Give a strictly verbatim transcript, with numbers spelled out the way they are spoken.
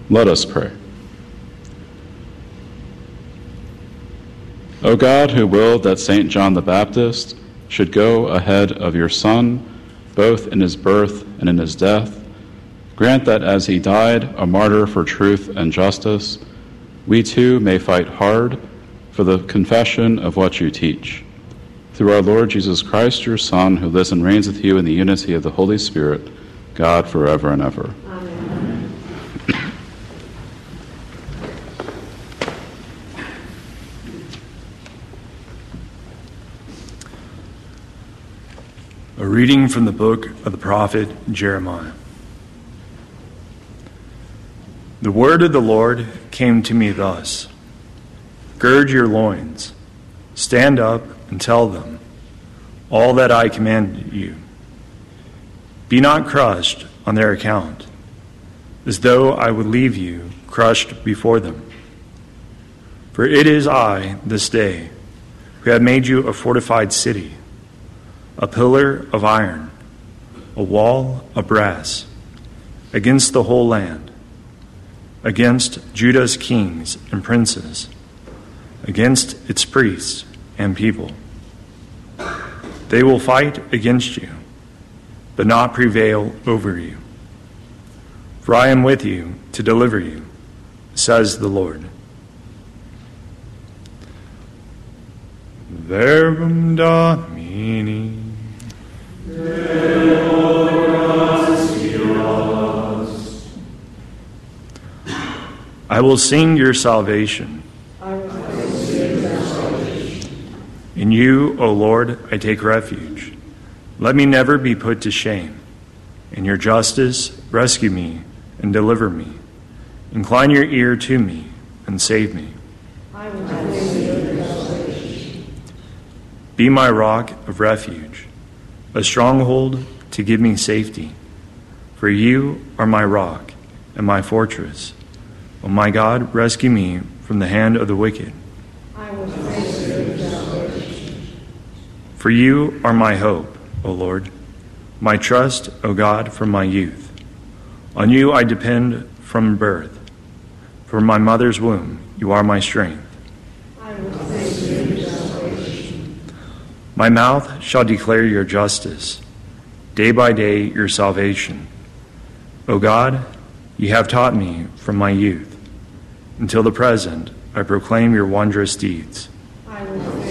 Let us pray. O God, who willed that Saint John the Baptist should go ahead of your Son, both in his birth and in his death, grant that as he died a martyr for truth and justice, we too may fight hard for the confession of what you teach. Through our Lord Jesus Christ, your Son, who lives and reigns with you in the unity of the Holy Spirit, God forever and ever. Amen. A reading from the book of the prophet Jeremiah. The word of the Lord came to me thus: Gird your loins, stand up and tell them all that I command you. Be not crushed on their account, as though I would leave you crushed before them. For it is I, this day, who have made you a fortified city, a pillar of iron, a wall of brass, against the whole land, against Judah's kings and princes, against its priests and people. They will fight against you, but not prevail over you. For I am with you to deliver you, says the Lord. Verbum Domini. I will sing your salvation. In you, O Lord, I take refuge. Let me never be put to shame. In your justice, rescue me and deliver me. Incline your ear to me and save me. I will sing your salvation. Be my rock of refuge, a stronghold to give me safety. For you are my rock and my fortress. O my God, rescue me from the hand of the wicked. I will sing your salvation. For you are my hope, O Lord, my trust, O God, from my youth. On you I depend from birth. From my mother's womb, you are my strength. I will sing your salvation. My mouth shall declare your justice, day by day your salvation. O God, you have taught me from my youth. Until the present, I proclaim your wondrous deeds. I will